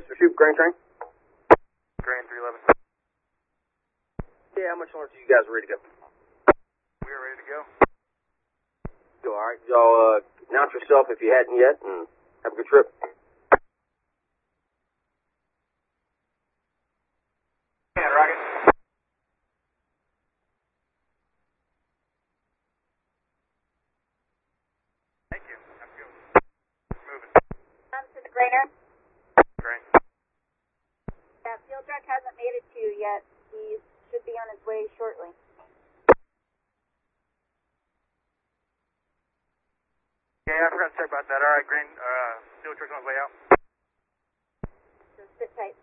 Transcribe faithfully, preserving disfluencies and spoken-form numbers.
Mister Shoop, grain train? Grain three eleven. Yeah, how much longer do you guys ready to go? We are ready to go. Go, alright. Y'all, uh, announce yourself if you hadn't yet, and have a good trip. Yeah, rocket. Thank you. Have a good one. Moving. Um, to the grainer. Grain. Yeah, field truck hasn't made it to you yet. He should be on his way shortly. Yeah, I forgot to check about that. All right, Grain. Uh, field truck's on his way out. So sit tight.